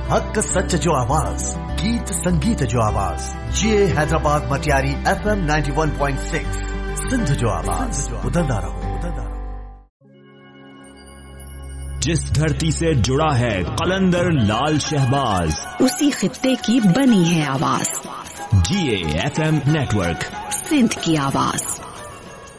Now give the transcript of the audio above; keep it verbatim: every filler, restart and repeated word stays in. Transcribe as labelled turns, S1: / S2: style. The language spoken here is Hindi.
S1: हक सच जो आवाज, गीत संगीत जो आवाज, ये Hyderabad Matiari F M ninety one point six, Sindh जो आवाज, उदंदा रहो, उदंदा रहो।
S2: जिस धरती से जुड़ा है कलंदर लाल शहबाज,
S3: उसी खित्ते की बनी है आवाज।
S2: जी A F M network,
S3: Sindh की आवाज।